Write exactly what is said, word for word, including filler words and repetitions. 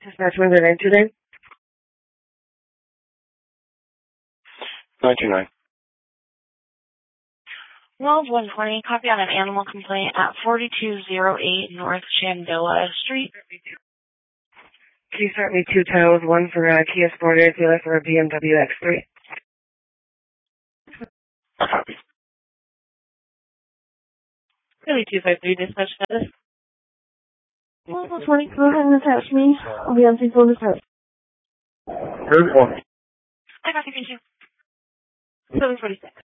Dispatch window nine two nine. nine two nine. Well, one twenty, copy on an animal complaint at forty-two oh eight North Shenandoah Street. Can you start me two titles, one for uh, Kia Sportage, the other for a B M W X three? A copy. Really two five three dispatch status. Well, one twenty, go ahead and attach me. I'll be on people this house. Very well. I got you, thank you. seven forty-six.